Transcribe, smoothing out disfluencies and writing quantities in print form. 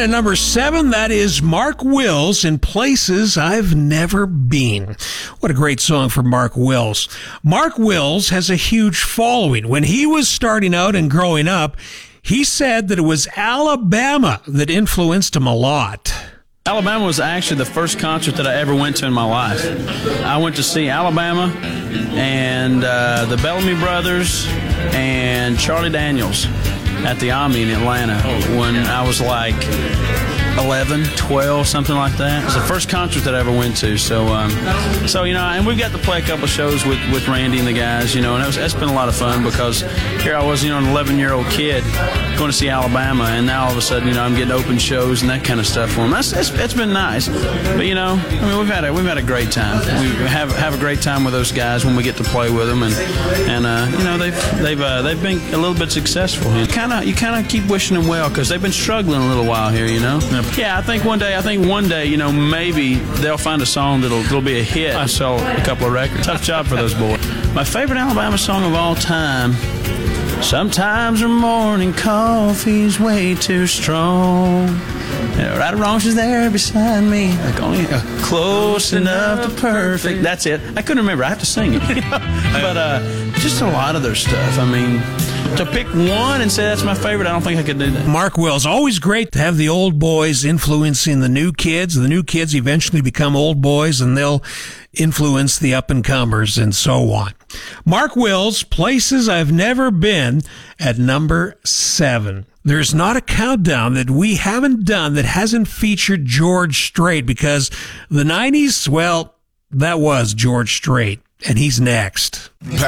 at number 7, that is Mark Wills in Places I've Never Been. What a great song for Mark Wills. Mark Wills has a huge following. When he was starting out and growing up, he said that it was Alabama that influenced him a lot. Alabama was actually the first concert that I ever went to in my life. I went to see Alabama and the Bellamy Brothers and Charlie Daniels at the Omni in Atlanta when I was like 11, 12, something like that. It was the first concert that I ever went to. So and we've got to play a couple of shows with Randy and the guys, and that's been a lot of fun because here I was, an 11-year-old kid going to see Alabama, and now all of a sudden, I'm getting open shows and that kind of stuff for them. It's been nice. But, we've had a great time. We have a great time with those guys when we get to play with them, and they've been a little bit successful. You kind of keep wishing them well because they've been struggling a little while here, Yeah, I think one day, maybe they'll find a song that'll be a hit. I sell a couple of records. Tough job for those boys. My favorite Alabama song of all time. Sometimes her morning coffee's way too strong. Right or wrong, she's there beside me, like only close enough to perfect. That's it. I couldn't remember. I have to sing it. But just a lot of their stuff. To pick one and say that's my favorite, I don't think I could do that. Mark Wills, always great to have the old boys influencing the new kids. The new kids eventually become old boys, and they'll influence the up-and-comers and so on. Mark Wills, Places I've Never Been, at number 7. There's not a countdown that we haven't done that hasn't featured George Strait, because the 90s, well, that was George Strait, and he's next.